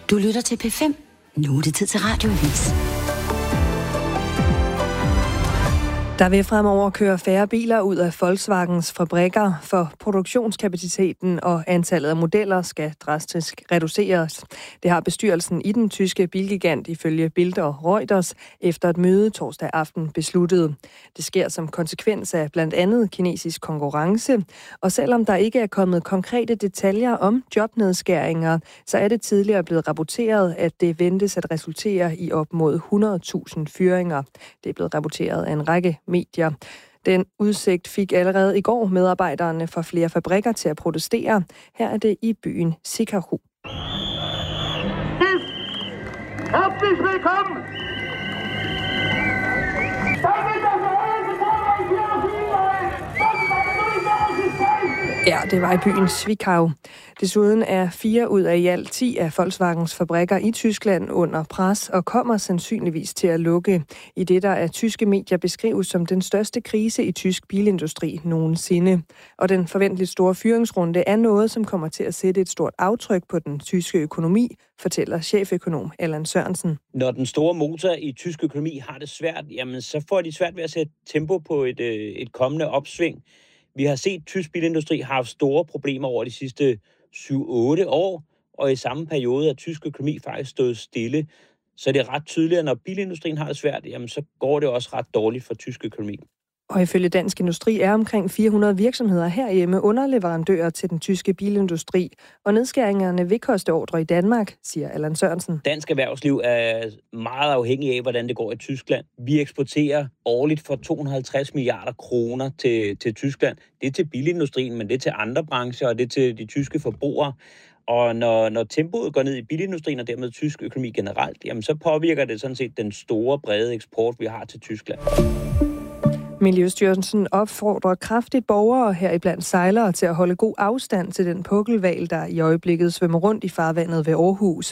Du lytter til P5. Nu er det tid til Radioavis. Der vil fremover køre færre biler ud af Volkswagens fabrikker, for produktionskapaciteten og antallet af modeller skal drastisk reduceres. Det har bestyrelsen i den tyske bilgigant ifølge Bild og Reuters efter et møde torsdag aften besluttet. Det sker som konsekvens af blandt andet kinesisk konkurrence, og selvom der ikke er kommet konkrete detaljer om jobnedskæringer, så er det tidligere blevet rapporteret, at det ventes at resultere i op mod 100.000 fyringer. Det er blevet rapporteret af en række medier. Den udsigt fik allerede i går medarbejderne fra flere fabrikker til at protestere. Her er det i byen Sikaru. Herzlich willkommen! Ja, det var i byen Zwickau. Desuden er 4 ud af i alt 10 af Volkswagens fabrikker i Tyskland under pres og kommer sandsynligvis til at lukke, i det der af tyske medier beskrives som den største krise i tysk bilindustri nogensinde. Og den forventeligt store fyringsrunde er noget, som kommer til at sætte et stort aftryk på den tyske økonomi, fortæller cheføkonom Allan Sørensen. Når den store motor i tysk økonomi har det svært, jamen så får de svært ved at sætte tempo på et kommende opsving. Vi har set, at tysk bilindustri har haft store problemer over de sidste 7-8 år, og i samme periode er tysk økonomi faktisk stået stille. Så det er ret tydeligt, at når bilindustrien har det svært, jamen så går det også ret dårligt for tysk økonomi. Og ifølge Dansk Industri er omkring 400 virksomheder herhjemme underleverandører til den tyske bilindustri, og nedskæringerne vil koste ordre i Danmark, siger Allan Sørensen. Dansk erhvervsliv er meget afhængig af, hvordan det går i Tyskland. Vi eksporterer årligt for 250 milliarder kroner til Tyskland. Det er til bilindustrien, men det er til andre brancher, og det er til de tyske forbrugere. Og når tempoet går ned i bilindustrien og dermed tysk økonomi generelt, jamen så påvirker det sådan set den store, brede eksport, vi har til Tyskland. Miljøstyrelsen opfordrer kraftigt borgere heriblandt sejlere til at holde god afstand til den pukkelhval, der i øjeblikket svømmer rundt i farvandet ved Aarhus.